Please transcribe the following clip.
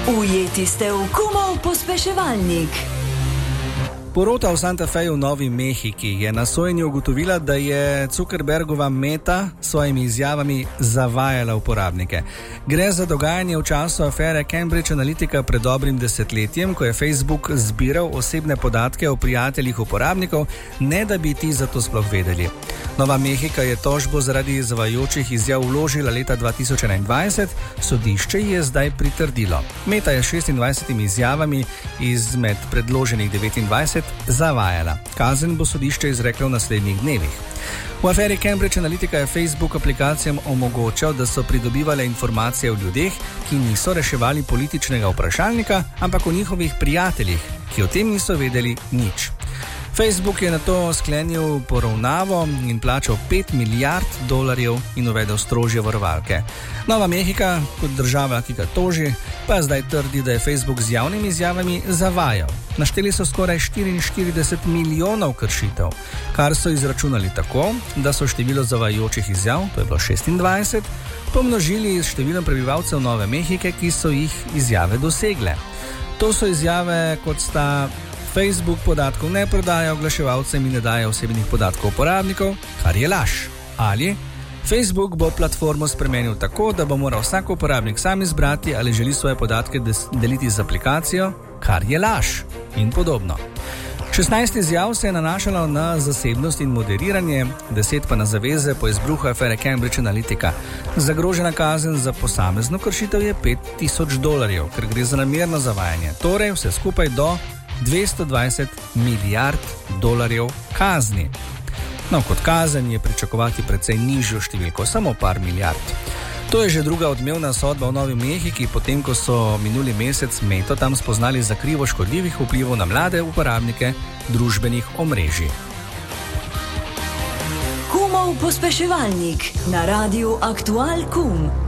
Ujeti ste v Kumov pospeševalnik. Porota v Santa Feju v Novi Mehiki je na sojenju ugotovila, da je Zuckerbergova Meta s svojimi izjavami zavajala uporabnike. Gre za dogajanje v času afere Cambridge Analytica pred dobrim desetletjem, ko je Facebook zbiral osebne podatke o prijateljih uporabnikov, ne da bi ti za to sploh vedeli. Nova Mehika je tožbo zaradi zavajajočih izjav vložila leta 2021, sodišče je zdaj pritrdilo. Meta je 26 izjavami izmed predloženih 29 zavajala. Kazen bo sodišče izreklo v naslednjih dnevih. V aferi Cambridge Analytica je Facebook aplikacijam omogočal, da so pridobivale informacije o ljudeh, ki niso reševali političnega vprašalnika, ampak o njihovih prijateljih, ki o tem niso vedeli nič. Facebook je nato sklenil poravnavo in plačal $5 milijard in uvedel strožje varovalke. Nova Mehika, kot država, ki ga toži, pa zdaj trdi, da je Facebook z javnimi izjavami zavajal. Našteli so skoraj 44 milijonov kršitev, kar so izračunali tako, da so število zavajajočih izjav, to je bilo 26, pomnožili s številom prebivalcev Nove Mehike, ki so jih izjave dosegle. To so izjave, kot sta: Facebook podatkov ne prodaja oglaševalcem in ne daje osebnih podatkov uporabnikov, kar je laž. Ali Facebook bo platformo spremenil tako, da bo moral vsak uporabnik sam izbrati, ali želi svoje podatke deliti z aplikacijo, kar je laž, in podobno. 16 izjav se je nanašalo na zasebnost in moderiranje, 10 pa na zaveze po izbruhu afere Cambridge Analytica. Zagrožena kazen za posamezno kršitev je $5,000, ker gre za namerno zavajanje. Torej vse skupaj do $220 milijard kazni. No, kot kazen je pričakovati precej nižjo številko, samo par milijard. To je že druga odmevna sodba v Novi Mehiki, potem ko so minuli mesec Meto tam spoznali za krivo škodljivih vplivov na mlade uporabnike družbenih omrežij. Kumov pospeševalnik na Radiu Aktual Kum.